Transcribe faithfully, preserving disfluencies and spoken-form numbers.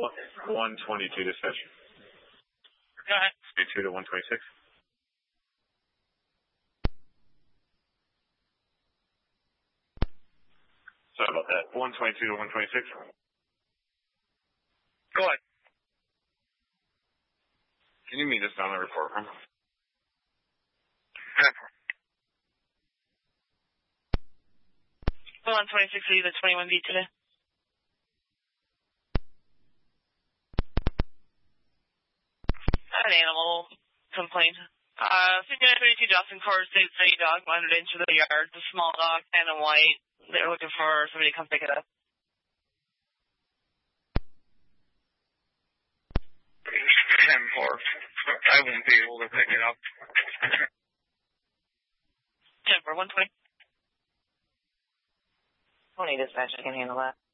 one twenty-two dispatch. Go ahead. Speed two to one twenty-six. Sorry about that. one twenty-two to one twenty-six. Go ahead. Can you meet us down the report room? one twenty-six, are you the twenty-one B today? An animal complaint. Uh, fifty-nine thirty-two Dawson Court, State City dog, wandered into the yard. The small dog, and a white. They're looking for somebody to come pick it up. ten four. I won't be able to pick it up. ten four, one twenty. twenty dispatch, I can handle that.